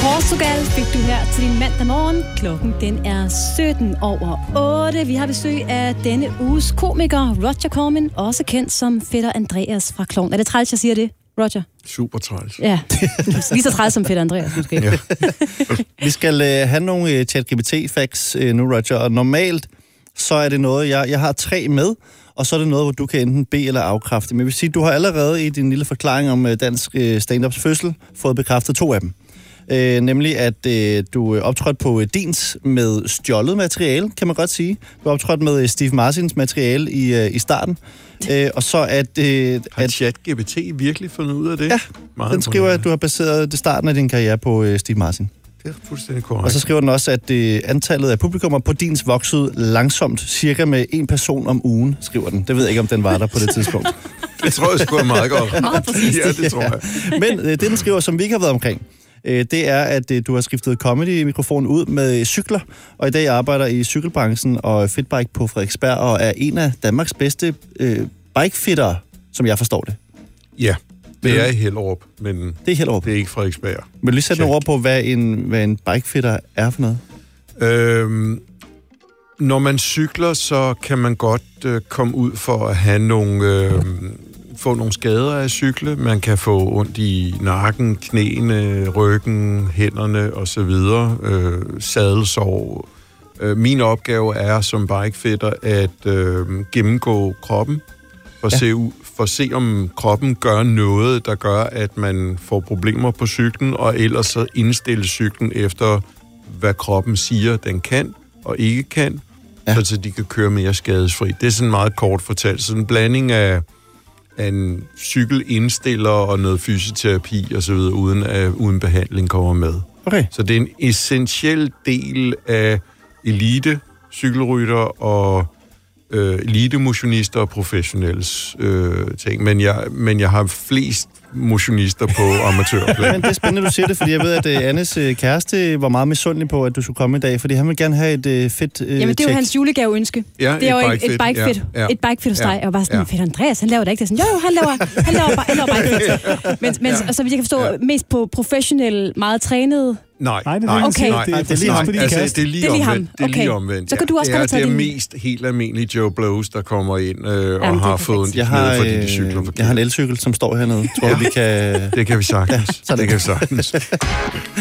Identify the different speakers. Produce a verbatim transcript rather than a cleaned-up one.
Speaker 1: Portugal fik du her til din mandag morgen. Klokken den er sytten over otte. Vi har besøg af denne uges komiker, Roger Corman, også kendt som Fætter Andreas fra Klovn. Er det træls, jeg siger det, Roger?
Speaker 2: Super træls.
Speaker 1: Ja, lige så træls som Fætter Andreas måske. Ja.
Speaker 3: Vi skal uh, have nogle uh, ChatGPT-facts uh, nu, Roger, og normalt så er det noget, jeg, jeg har tre med, og så er det noget, hvor du kan enten bede eller afkræfte. Men jeg vil sige, du har allerede i din lille forklaring om uh, dansk uh, stand-ups fødsel fået bekræftet to af dem. Øh, nemlig at øh, du optrådte på øh, Dins med stjålet materiale, kan man godt sige. Du optrådte med øh, Steve Martins materiale i, øh, i starten. Øh, og så at... Øh,
Speaker 2: har
Speaker 3: at
Speaker 2: ChatGPT virkelig fundet ud af det?
Speaker 3: Ja,
Speaker 2: meget
Speaker 3: den skriver, at du har baseret det starten af din karriere på øh, Steve Martin.
Speaker 2: Det er fuldstændig korrekt.
Speaker 3: Og så skriver den også, at øh, antallet af publikummer på Dins voksede langsomt, cirka med en person om ugen, skriver den. Det ved jeg ikke, om den var der på det tidspunkt.
Speaker 2: Det tror jeg sgu er meget godt.
Speaker 1: Meget præcist.
Speaker 2: Ja, det tror jeg.
Speaker 3: Men øh, det, den skriver, som vi ikke har været omkring, det er, at du har skiftet comedy-mikrofonen ud med cykler, og i dag arbejder i cykelbranchen og fitbike på Frederiksberg, og er en af Danmarks bedste øh, bikefittere, som jeg forstår det.
Speaker 2: Ja, det er i Hellerup, men
Speaker 3: det er, Hellerup.
Speaker 2: Det er ikke Frederiksberg.
Speaker 3: Vil du lige sætte nogle ord på, hvad en, hvad en bikefitter er for noget?
Speaker 2: Øhm, når man cykler, så kan man godt øh, komme ud for at have nogle... Øh, få nogle skader af at cykle. Man kan få ondt i nakken, knæene, ryggen, hænderne osv. Øh, sadelsår. Øh, min opgave er som bikefitter at øh, gennemgå kroppen for, ja. se, for at se, om kroppen gør noget, der gør, at man får problemer på cyklen, og ellers så indstille cyklen efter, hvad kroppen siger, den kan og ikke kan, ja. Så de kan køre mere skadesfri. Det er sådan meget kort fortalt. Sådan en blanding af en cykelindstiller og noget fysioterapi og så videre, uden, at, uden behandling kommer med.
Speaker 3: Okay.
Speaker 2: Så det er en essentiel del af elite cykelrytter og øh, elite motionister og professionelle øh, ting. Men jeg, men jeg har flest motionister på amatørplan.
Speaker 3: Men det er spændende, du siger det, fordi jeg ved, at uh, Annes uh, kæreste var meget misundelig på, at du skulle komme i dag, fordi han vil gerne have et uh, fedt uh,
Speaker 1: Jamen, det er jo hans julegaveønske.
Speaker 2: Ja,
Speaker 1: det er jo
Speaker 2: et
Speaker 1: et, et bikefit. Ja, ja. Et bikefit hos dig. Ja, og jeg var sådan, ja. Fedt Andreas, han laver det ikke det. Sådan, jo, jo, han laver, han laver, han laver bikefit. Men, men ja. Så vidt jeg kan forstå, ja. Mest på professionel, meget trænet.
Speaker 2: Nej,
Speaker 4: nej,
Speaker 2: nej,
Speaker 1: okay.
Speaker 2: nej,
Speaker 4: det, det er lige ham.
Speaker 2: Altså, det er lige
Speaker 1: det er lige
Speaker 2: omvendt. Det er lige omvendt.
Speaker 1: Så kan du også
Speaker 2: ja,
Speaker 1: godt tage
Speaker 2: det er
Speaker 1: din...
Speaker 2: mest helt almindelige Joe Blows, der kommer ind øh,
Speaker 1: Jamen,
Speaker 2: og har fået en
Speaker 3: jeg har,
Speaker 2: fordi de cykler forkert.
Speaker 3: Jeg har en elcykel, som står hernede. Tror ja. vi kan...
Speaker 2: Det kan vi sagtens.
Speaker 3: Ja,
Speaker 2: det kan vi sagtens.